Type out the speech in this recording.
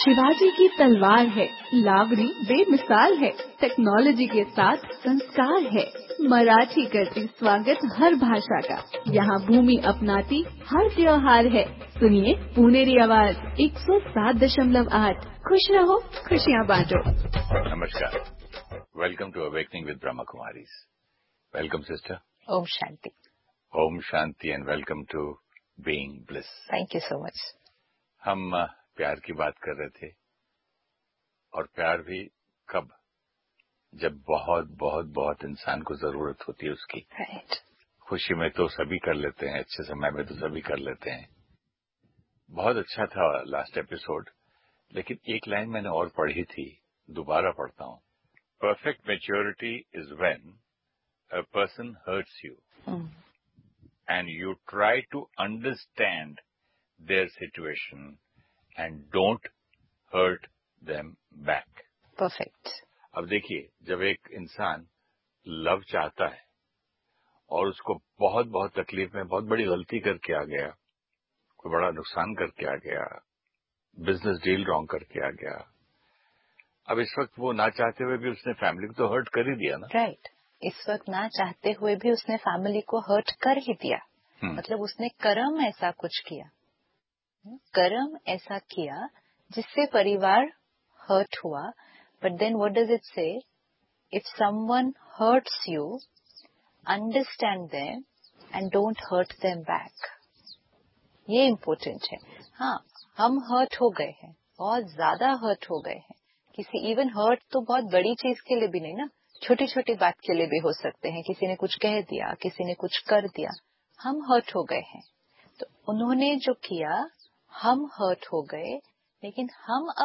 शिवाजी की तलवार है, लावणी बेमिसाल है, टेक्नोलॉजी के साथ संस्कार है। मराठी करती स्वागत हर भाषा का, यहाँ भूमि अपनाती हर त्योहार है। सुनिए पुनेरी आवाज 107.8। खुश रहो, खुशियाँ बांटो। नमस्कार, welcome to awakening with Brahma Kumaris. Welcome sister. Om Shanti. Om Shanti and welcome to being bliss. Thank you so much. हम प्यार की बात कर रहे थे, और प्यार भी कब, जब बहुत बहुत बहुत इंसान को जरूरत होती है उसकी। राइट। खुशी में तो सभी कर लेते हैं, अच्छे समय में तो सभी कर लेते हैं। बहुत अच्छा था लास्ट एपिसोड, लेकिन एक लाइन मैंने और पढ़ी थी, दोबारा पढ़ता हूँ। Perfect maturity is when a person hurts you and you try to understand their situation and don't hurt them back. Perfect. अब देखिए, जब एक इंसान लव चाहता है और उसको बहुत बहुत तकलीफ में बहुत बड़ी गलती करके आ गया, कोई बड़ा नुकसान करके आ गया, बिजनेस डील रॉन्ग करके आ गया, अब इस वक्त वो ना चाहते हुए भी उसने फैमिली को तो हर्ट कर ही दिया ना। राइट। इस वक्त ना चाहते हुए भी उसने फैमिली को हर्ट कर ही दिया। मतलब उसने कर्म ऐसा कुछ किया, कर्म ऐसा किया जिससे परिवार हर्ट हुआ। But then what does it से? If someone hurts you, understand them and don't hurt them back. ये इम्पोर्टेंट है। हाँ, हम हर्ट हो गए हैं, बहुत ज्यादा हर्ट हो गए हैं। किसी इवन हर्ट तो बहुत बड़ी चीज के लिए भी नहीं ना, छोटी छोटी बात के लिए भी हो सकते हैं। किसी ने कुछ कह दिया, किसी ने कुछ कर दिया, हम हर्ट हो गए हैं। तो उन्होंने जो किया, हम हर्ट हो गए, लेकिन हम